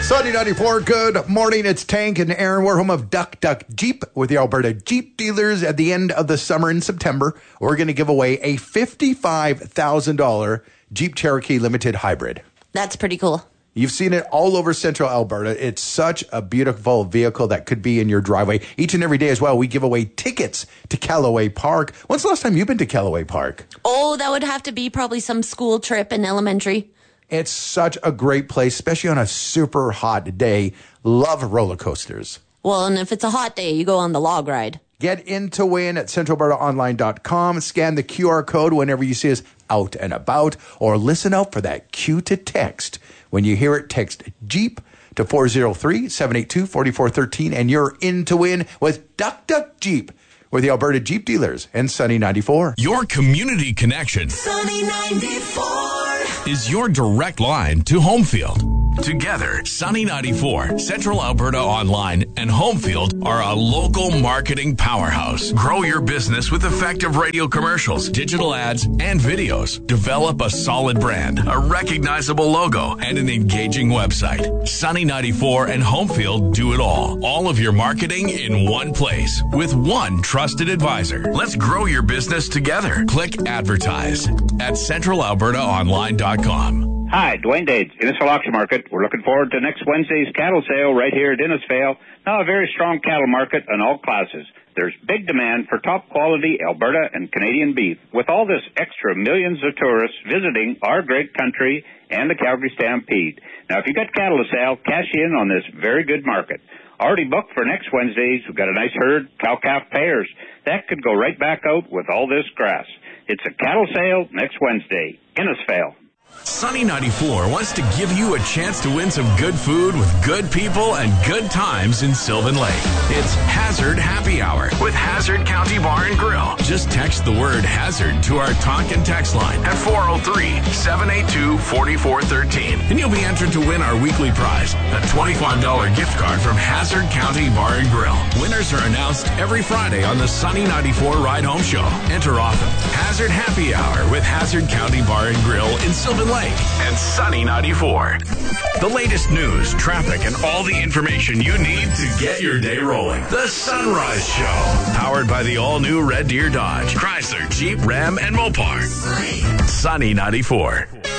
Sunny 94, good morning. It's Tank and Aaron. We're home of Duck Duck Jeep with the Alberta Jeep dealers. At the end of the summer in September, we're going to give away a $55,000 Jeep Cherokee Limited Hybrid. That's pretty cool. You've seen it all over central Alberta. It's such a beautiful vehicle that could be in your driveway. Each and every day as well, we give away tickets to Callaway Park. When's the last time you've been to Callaway Park? Oh, that would have to be probably some school trip in elementary. It's such a great place, especially on a super hot day. Love roller coasters. Well, and if it's a hot day, you go on the log ride. Get in to win at centralalbertaonline.com. Scan the QR code whenever you see us out and about, or listen out for that cue to text. When you hear it, text Jeep to 403-782-4413, and you're in to win with Duck Duck Jeep with the Alberta Jeep dealers and Sunny 94. Your community connection. Sunny 94 is your direct line to Homefield. Together, Sunny 94, Central Alberta Online, and Homefield are a local marketing powerhouse. Grow your business with effective radio commercials, digital ads, and videos. Develop a solid brand, a recognizable logo, and an engaging website. Sunny 94 and Homefield do it all. All of your marketing in one place with one trusted advisor. Let's grow your business together. Click advertise at centralalbertaonline.com. Hi, Dwayne Dades, Innisfail Auction Market. We're looking forward to next Wednesday's cattle sale right here at Innisfail. Now a very strong cattle market on all classes. There's big demand for top quality Alberta and Canadian beef. With all this extra millions of tourists visiting our great country and the Calgary Stampede. Now if you got cattle to sell, cash in on this very good market. Already booked for next Wednesdays. We've got a nice herd, cow-calf pairs. That could go right back out with all this grass. It's a cattle sale next Wednesday. Innisfail. Sunny 94 wants to give you a chance to win some good food with good people and good times in Sylvan Lake. It's Hazard Happy Hour with Hazard County Bar and Grill. Just text the word Hazard to our talk and text line at 403-782-4413. And you'll be entered to win our weekly prize, a $25 gift card from Hazard County Bar and Grill. Winners are announced every Friday on the Sunny 94 Ride Home Show. Enter often. Hazard Happy Hour with Hazard County Bar and Grill in Sylvan Lake and Sunny 94. The latest news, traffic, and all the information you need to get your day rolling. The Sunrise Show, powered by the all-new Red Deer Dodge, Chrysler, Jeep, Ram, and Mopar. Sunny 94.